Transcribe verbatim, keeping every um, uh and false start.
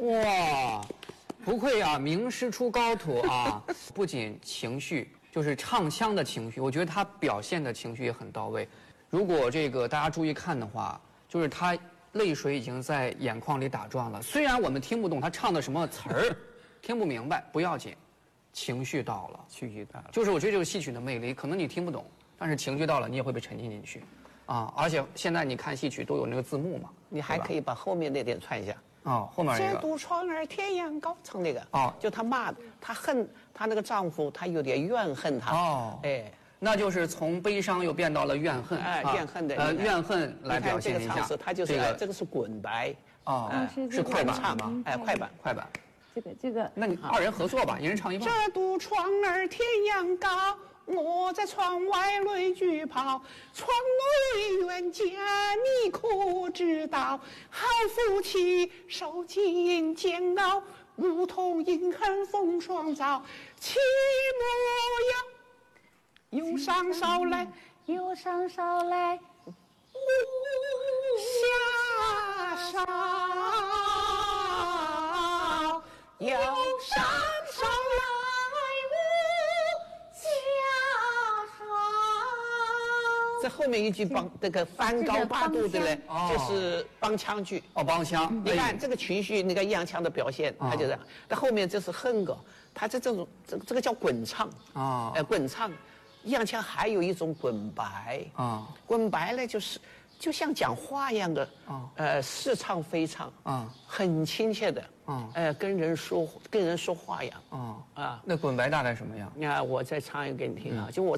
哇，不愧啊，名师出高徒啊！不仅情绪，就是唱腔的情绪，我觉得他表现的情绪也很到位。如果这个大家注意看的话，就是他泪水已经在眼眶里打转了。虽然我们听不懂他唱的什么词儿，听不明白，不要紧，情绪到了， 情绪到了。 就是我觉得这个戏曲的魅力，可能你听不懂，但是情绪到了，你也会被沉浸进去。啊，而且现在你看戏曲都有那个字幕嘛， 你还可以把后面那点串一下。 哦，后面一个。 这渡船儿天涯高，唱那个。 哦， 就她骂她恨她那个丈夫，她有点怨恨他。 哦， 哎， 那就是从悲伤又变到了怨恨。 哎， 啊怨恨的。 呃，怨恨来表现一下。 这个唱词，它就是这个这个是滚白。 哦，是快板吗？ 哎，快板， 快板。 这个这个。 那你二人合作吧，一人唱一半。 这渡船儿天涯高。我在窗外泪俱抛，窗内冤家你可知道？好夫妻受尽煎熬，梧桐阴寒风霜早。切莫要忧伤捎来， 忧伤捎来， 下梢忧伤捎来。这后面一句帮这个翻高八度的呢，就是帮腔句。 哦，帮腔。 你看这个情绪，那个样腔的表现，它就这样。那后面这是哼歌，它这这种这这个叫滚唱啊，哎，滚唱，样腔还有一种滚白啊，滚白呢就是就像讲话一样的啊，呃，似唱非唱啊，很亲切的啊，呃，跟人说跟人说话一样啊啊。 那滚白大概什么样？ 你看，我再唱一个给你听啊，就我。